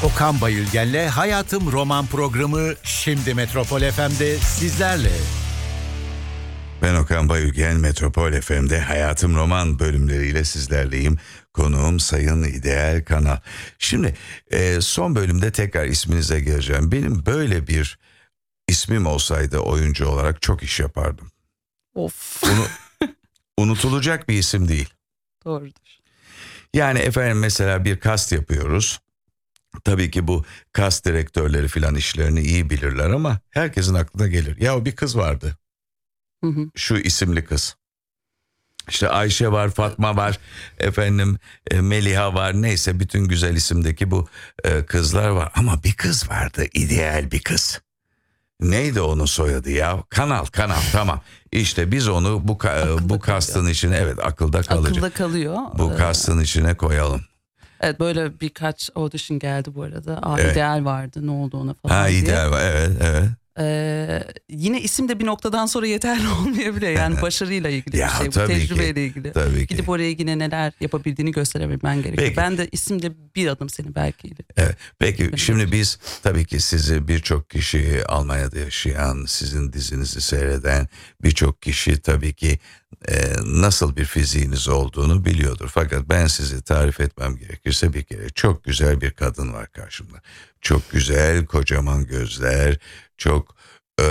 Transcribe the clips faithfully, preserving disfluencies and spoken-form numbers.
Okan Bayülgen'le Hayatım Roman programı şimdi Metropol F M'de sizlerle. Ben Okan Bayülgen, Metropol F M'de Hayatım Roman bölümleriyle sizlerleyim. Konuğum Sayın İdeal Kanal. Şimdi e, son bölümde tekrar isminize geleceğim. Benim böyle bir ismim olsaydı oyuncu olarak çok iş yapardım. Of. Unu, unutulacak bir isim değil. Doğrudur. Yani efendim mesela bir kast yapıyoruz. Tabii ki bu kast direktörleri filan işlerini iyi bilirler ama herkesin aklına gelir. Ya o bir kız vardı. Hı hı. Şu isimli kız. İşte Ayşe var, Fatma var, efendim e, Meliha var, neyse bütün güzel isimdeki bu e, kızlar var. Ama bir kız vardı, ideal bir kız. Neydi onun soyadı ya? Kanal, Kanal, tamam. İşte biz onu bu ka- bu kastın içine, evet akılda kalıcı. Akılda kalıyor. Bu kastın içine koyalım. Evet, böyle birkaç audition geldi bu arada. Aa, Evet. ideal vardı, ne oldu ona falan Ha diye. ideal var, evet evet. Ee, yine isim de bir noktadan sonra yeterli olmayabilir. Yani başarıyla ilgili Ya, bir şey bu, tabii tecrübeyle ki, ilgili. tabii ki. Gidip oraya yine neler yapabildiğini gösterebilmen gerekiyor. Peki. Ben de isimde bir adım seni belki. Evet. Peki Evet. şimdi biz tabii ki sizi birçok kişi, Almanya'da yaşayan, sizin dizinizi seyreden birçok kişi tabii ki e, nasıl bir fiziğiniz olduğunu biliyordur. Fakat ben sizi tarif etmem gerekirse bir kere çok güzel bir kadın var karşımda. Çok güzel, kocaman gözler, çok e,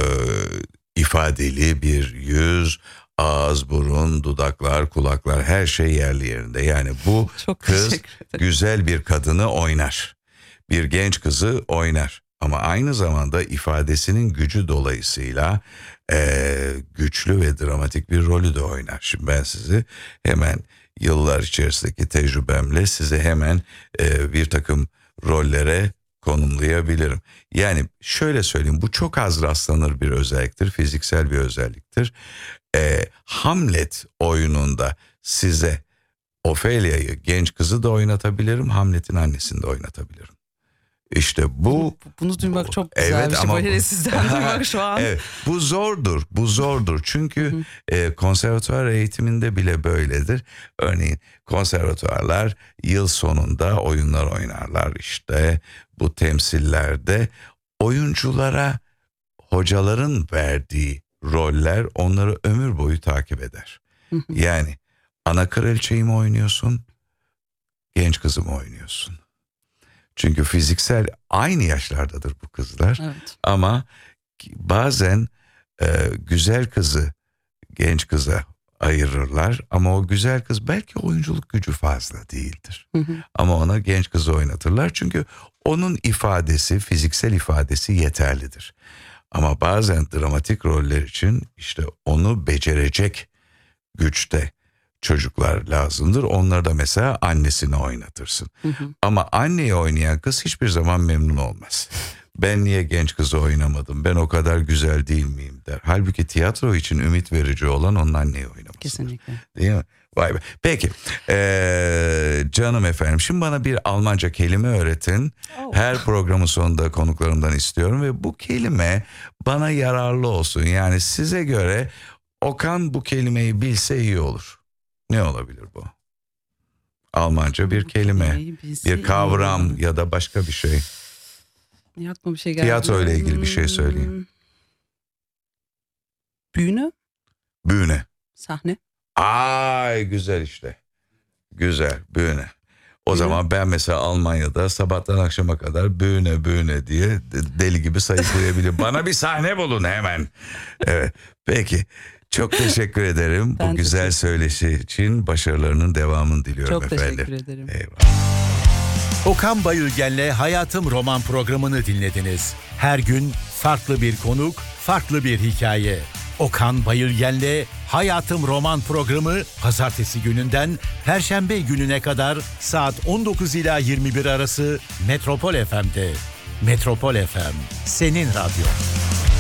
ifadeli bir yüz, ağız, burun, dudaklar, kulaklar, her şey yerli yerinde. Yani bu Çok kız teşekkür ederim. güzel bir kadını oynar. Bir genç kızı oynar. Ama aynı zamanda ifadesinin gücü dolayısıyla eee, güçlü ve dramatik bir rolü de oynar. Şimdi ben sizi hemen yıllar içerisindeki tecrübemle sizi hemen eee, bir takım rollere konumlayabilirim. Yani şöyle söyleyeyim, bu çok az rastlanır bir özelliktir, fiziksel bir özelliktir. Eee, Hamlet oyununda size Ophelia'yı, genç kızı da oynatabilirim, Hamlet'in annesini de oynatabilirim. İşte bu... Bunu duymak bu- çok güzel evet, bir şey. ama Böyle bu- sizden duymak şu an. Evet, bu zordur, bu zordur. Çünkü e, konservatuvar eğitiminde bile böyledir. Örneğin konservatuvarlar yıl sonunda oyunlar oynarlar işte. Bu temsillerde oyunculara hocaların verdiği roller onları ömür boyu takip eder. Yani ana kraliçeyi mi oynuyorsun, genç kızı mı oynuyorsun? Çünkü fiziksel aynı yaşlardadır bu kızlar. Evet. Ama bazen e, güzel kızı genç kıza ayırırlar. Ama o güzel kız belki oyunculuk gücü fazla değildir. Hı hı. Ama ona genç kızı oynatırlar. Çünkü onun ifadesi, fiziksel ifadesi yeterlidir. Ama bazen dramatik roller için işte onu becerecek güçte çocuklar lazımdır. Onları da mesela annesini oynatırsın. Hı hı. Ama anneyi oynayan kız hiçbir zaman memnun olmaz. Ben niye genç kızı oynamadım? Ben o kadar güzel değil miyim der. Halbuki tiyatro için ümit verici olan onun anneyi oynamasıdır. Kesinlikle. Değil mi? Vay be. Peki ee, canım efendim, şimdi bana bir Almanca kelime öğretin. Oh. Her programın sonunda konuklarımdan istiyorum ve bu kelime bana yararlı olsun. Yani size göre Okan bu kelimeyi bilse iyi olur. Ne olabilir bu? Almanca bir kelime, kelimeyi bilse bir kavram iyi olur. ya da başka bir şey. Niye aklıma bir şey geldi? Tiyatro ile ilgili bir şey söyleyin. Hmm. Bühne, Bühne. sahne. Ay güzel işte. Güzel, bühne. O Bühne. zaman ben mesela Almanya'da sabahtan akşama kadar bühne bühne diye de- deli gibi sayıklayabilirim. Bana bir sahne bulun hemen. Evet, peki. Çok teşekkür ederim. Ben Bu güzel teşekkür söyleşi için başarılarının devamını diliyorum Çok efendim. teşekkür ederim. Eyvallah. Okan Bayülgen'le Hayatım Roman programını dinlediniz. Her gün farklı bir konuk, farklı bir hikaye. Okan Bayülgen'le Hayatım Roman programı pazartesi gününden perşembe gününe kadar saat on dokuz ila yirmi bir arası Metropol F M'de. Metropol F M, senin radyo.